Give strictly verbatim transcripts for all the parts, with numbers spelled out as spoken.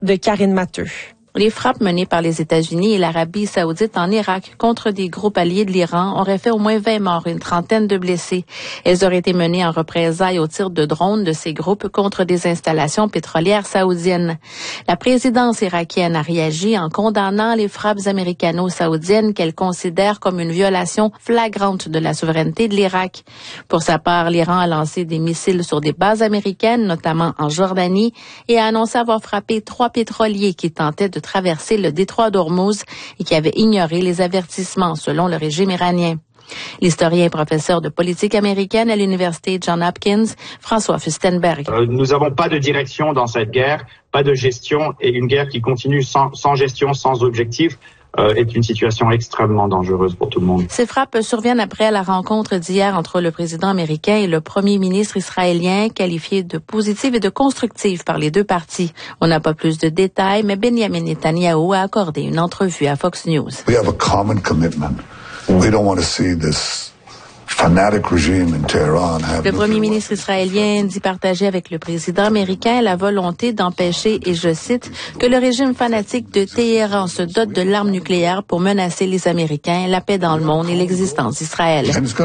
de Karine Matteux. Les frappes menées par les États-Unis et l'Arabie saoudite en Irak contre des groupes alliés de l'Iran auraient fait au moins vingt morts et une trentaine de blessés. Elles auraient été menées en représailles au tir de drones de ces groupes contre des installations pétrolières saoudiennes. La présidence irakienne a réagi en condamnant les frappes américano-saoudiennes qu'elle considère comme une violation flagrante de la souveraineté de l'Irak. Pour sa part, l'Iran a lancé des missiles sur des bases américaines, notamment en Jordanie, et a annoncé avoir frappé trois pétroliers qui tentaient de traverser le détroit d'Ormuz et qui avait ignoré les avertissements, selon le régime iranien. L'historien et professeur de politique américaine à l'université Johns Hopkins, François Furstenberg. Euh, nous n'avons pas de direction dans cette guerre, pas de gestion, et une guerre qui continue sans, sans gestion, sans objectif, Euh, est une situation extrêmement dangereuse pour tout le monde. Ces frappes surviennent après la rencontre d'hier entre le président américain et le premier ministre israélien, qualifiée de positive et de constructive par les deux parties. On n'a pas plus de détails, mais Benjamin Netanyahu a accordé une entrevue à Fox News. We have a common commitment. We don't want to see this fanatic regime in Tehran have Le premier ministre israélien dit partager avec le président américain la volonté d'empêcher, et je cite, que le régime fanatique de Téhéran se dote de l'arme nucléaire pour menacer les Américains, la paix dans le monde et l'existence d'Israël.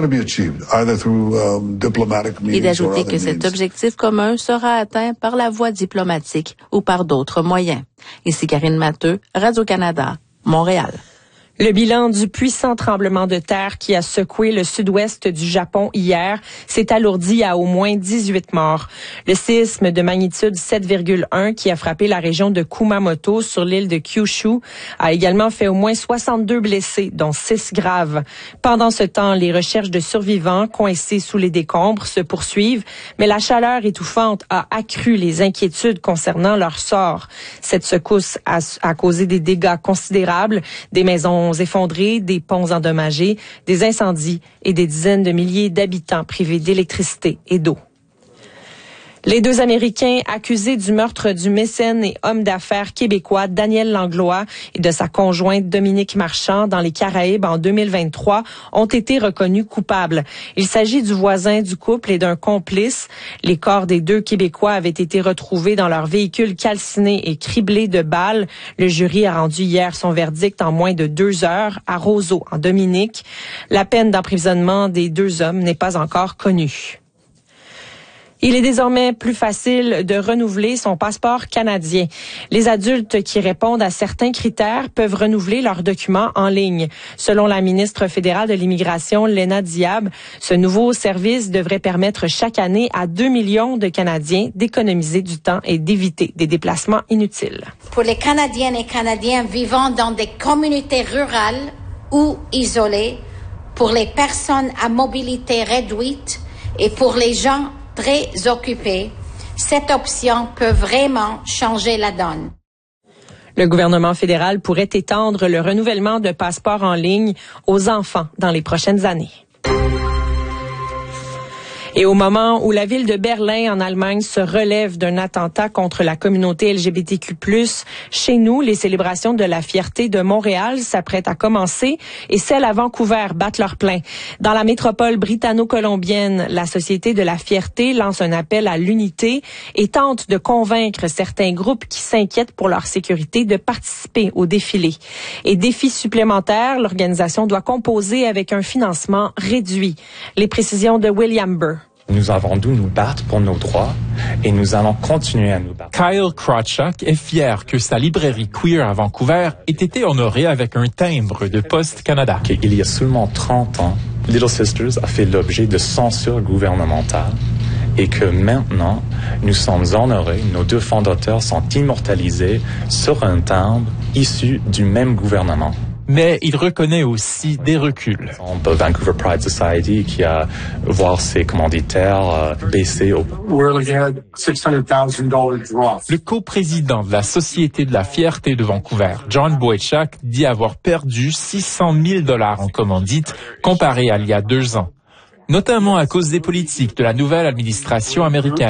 Et d'ajouter que cet objectif commun sera atteint par la voie diplomatique ou par d'autres moyens. Ici Karine Matteux, Radio-Canada, Montréal. Le bilan du puissant tremblement de terre qui a secoué le sud-ouest du Japon hier s'est alourdi à au moins dix-huit morts. Le séisme de magnitude sept virgule un qui a frappé la région de Kumamoto sur l'île de Kyushu a également fait au moins soixante-deux blessés, dont six graves. Pendant ce temps, les recherches de survivants coincés sous les décombres se poursuivent, mais la chaleur étouffante a accru les inquiétudes concernant leur sort. Cette secousse a, a causé des dégâts considérables, des maisons effondrés, des ponts endommagés, des incendies et des dizaines de milliers d'habitants privés d'électricité et d'eau. Les deux Américains accusés du meurtre du mécène et homme d'affaires québécois Daniel Langlois et de sa conjointe Dominique Marchand dans les Caraïbes en deux mille vingt-trois ont été reconnus coupables. Il s'agit du voisin du couple et d'un complice. Les corps des deux Québécois avaient été retrouvés dans leur véhicule calciné et criblé de balles. Le jury a rendu hier son verdict en moins de deux heures à Roseau, en Dominique. La peine d'emprisonnement des deux hommes n'est pas encore connue. Il est désormais plus facile de renouveler son passeport canadien. Les adultes qui répondent à certains critères peuvent renouveler leurs documents en ligne. Selon la ministre fédérale de l'Immigration, Léna Diab, ce nouveau service devrait permettre chaque année à deux millions de Canadiens d'économiser du temps et d'éviter des déplacements inutiles. Pour les Canadiennes et Canadiens vivant dans des communautés rurales ou isolées, pour les personnes à mobilité réduite et pour les gens très occupés, cette option peut vraiment changer la donne. Le gouvernement fédéral pourrait étendre le renouvellement de passeports en ligne aux enfants dans les prochaines années. Et au moment où la ville de Berlin, en Allemagne, se relève d'un attentat contre la communauté L G B T Q plus, chez nous, les célébrations de la fierté de Montréal s'apprêtent à commencer et celles à Vancouver battent leur plein. Dans la métropole britanno-colombienne, la Société de la fierté lance un appel à l'unité et tente de convaincre certains groupes qui s'inquiètent pour leur sécurité de participer au défilé. Et défi supplémentaire, l'organisation doit composer avec un financement réduit. Les précisions de William Burr. Nous avons dû nous battre pour nos droits et nous allons continuer à nous battre. Kyle Krawchuk est fier que sa librairie queer à Vancouver ait été honorée avec un timbre de Poste Canada. Il y a seulement trente ans, Little Sisters a fait l'objet de censure gouvernementale et que maintenant, nous sommes honorés, nos deux fondateurs sont immortalisés sur un timbre issu du même gouvernement. Mais il reconnaît aussi des reculs. Vancouver Pride Society qui a voir ses commanditaires euh, baisser au... Le coprésident de la Société de la fierté de Vancouver, John Boychuk, dit avoir perdu six cent mille dollars en commandites comparé à il y a deux ans, notamment à cause des politiques de la nouvelle administration américaine.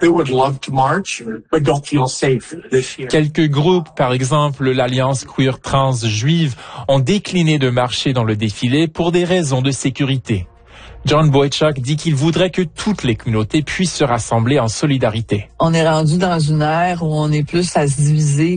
Quelques groupes, par exemple l'Alliance queer trans juive, ont décliné de marcher dans le défilé pour des raisons de sécurité. John Boychuk dit qu'il voudrait que toutes les communautés puissent se rassembler en solidarité. On est rendu dans une ère où on est plus à se diviser